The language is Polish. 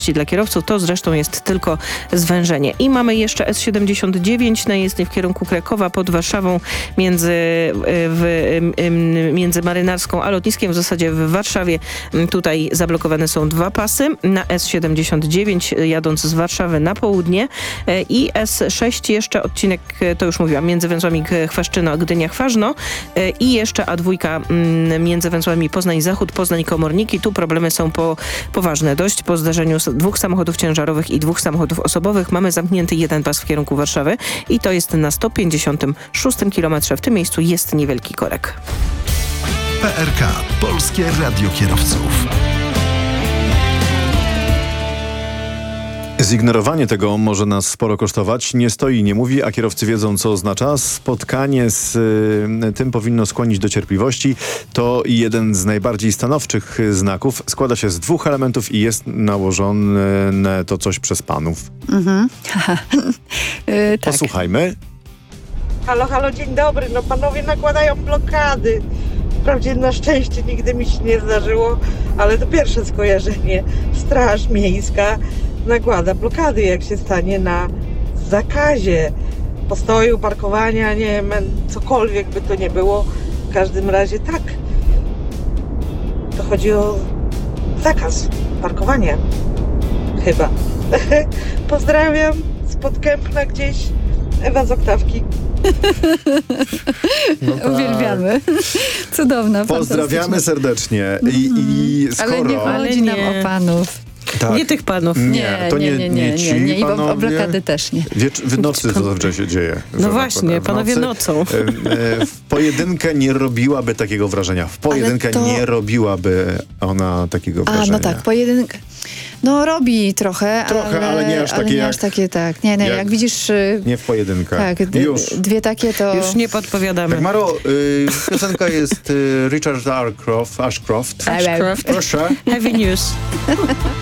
dla kierowców, to zresztą jest tylko zwężenie. I mamy jeszcze S79 na jezdnię w kierunku Krakowa pod Warszawą między Marynarską a lotniskiem, w zasadzie w Warszawie. Tutaj zablokowane są 2 pasy na S79 jadąc z Warszawy na południe i S6 jeszcze odcinek, to już mówiłam, między węzłami Chwaszczyno, Gdynia-Chważno i jeszcze A2 między węzłami Poznań-Zachód, Poznań-Komorniki. Tu problemy są poważne dość. Po zdarzeniu 2 samochodów ciężarowych i 2 samochodów osobowych mamy zamknięty jeden pas w kierunku Warszawy i to jest na 156 km. W tym miejscu jest niewielki korek. PRK. Polskie Radio Kierowców. Zignorowanie tego może nas sporo kosztować. Nie stoi, nie mówi, a kierowcy wiedzą, co oznacza. Spotkanie z tym powinno skłonić do cierpliwości. To jeden z najbardziej stanowczych znaków. Składa się z 2 elementów i jest nałożone to coś przez panów. Tak. Posłuchajmy. Halo, halo, dzień dobry. No panowie nakładają blokady. Wprawdzie na szczęście nigdy mi się nie zdarzyło, ale to pierwsze skojarzenie. Straż miejska nakłada blokady, jak się stanie na zakazie postoju, parkowania, nie wiem, cokolwiek by to nie było. W każdym razie tak. To chodzi o zakaz parkowania. Chyba. Pozdrawiam. Spod Kępna gdzieś. Ewa z Oktawki. No tak. Uwielbiamy. Cudowna, Pozdrawiamy serdecznie. I skoro... Ale nie chodzi nam o panów. Tak. Nie tych panów. To nie ci I o panowie. blokady też nie. W nocy to zazwyczaj się dzieje. No właśnie, panowie nocą. W pojedynkę nie robiłaby takiego wrażenia. W pojedynkę nie robiłaby ona takiego wrażenia. No tak, pojedynkę. No robi trochę, ale nie aż takie jak... tak. Nie, jak widzisz... Nie w pojedynkę. Tak, już. 2 takie to... Już nie podpowiadamy. Tak, Maro, piosenka jest Richard Ashcroft. Proszę. Heavy news.